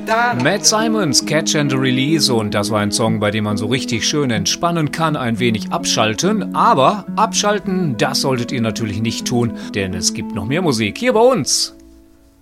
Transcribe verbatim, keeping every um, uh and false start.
Matt Simons, Catch and Release, und das war ein Song, bei dem man so richtig schön entspannen kann, ein wenig abschalten, aber abschalten, das solltet ihr natürlich nicht tun, denn es gibt noch mehr Musik hier bei uns.